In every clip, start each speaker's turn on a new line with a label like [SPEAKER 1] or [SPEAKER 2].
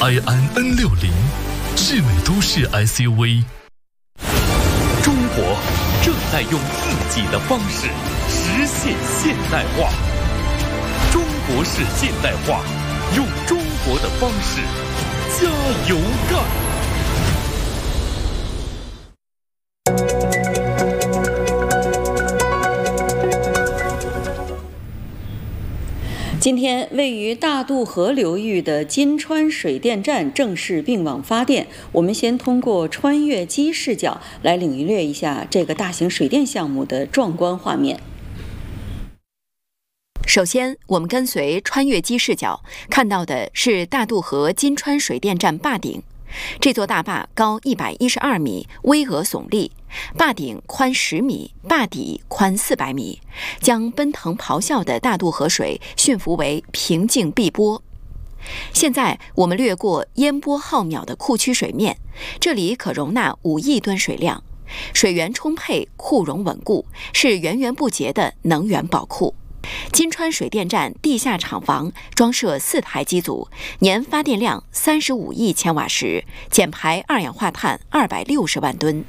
[SPEAKER 1] 埃安 N60， 智美都市 SUV。
[SPEAKER 2] 中国正在用自己的方式实现现代化。中国式现代化，用中国的方式加油干！
[SPEAKER 3] 今天，位于大渡河流域的金川水电站正式并网发电。我们先通过穿越机视角来领略一下这个大型水电项目的壮观画面。
[SPEAKER 4] 首先，我们跟随穿越机视角看到的是大渡河金川水电站坝顶。这座大坝高112米，巍峨耸立，坝顶宽10米，坝底宽400米，将奔腾咆哮的大渡河水驯服为平静碧波。现在我们掠过烟波浩渺的库区水面，这里可容纳5亿吨水量，水源充沛，库容稳固，是源源不竭的能源宝库。金川水电站地下厂房装设4台机组，年发电量35亿千瓦时，减排二氧化碳260万吨。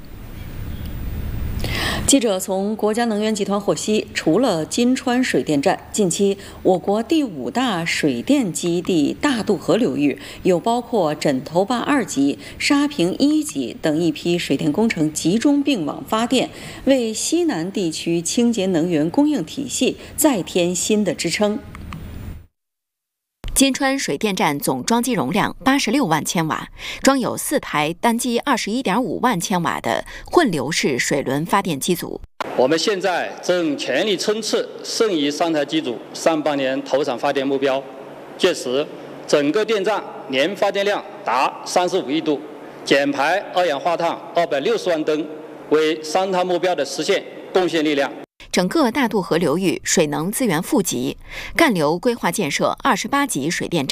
[SPEAKER 3] 记者从国家能源集团获悉，除了金川水电站，近期我国第5大水电基地大渡河流域有包括枕头坝2级、沙坪1级等一批水电工程集中并网发电，为西南地区清洁能源供应体系再添新的支撑。
[SPEAKER 4] 金川水电站总装机容量86万千瓦，装有4台单机21.5万千瓦的混流式水轮发电机组。
[SPEAKER 5] 我们现在正全力冲刺剩余3台机组上半年投产发电目标，届时整个电站年发电量达35亿度，减排二氧化碳260万吨，为3碳目标的实现贡献力量。
[SPEAKER 4] 整个大渡河流域水能资源富集，干流规划建设28级水电站。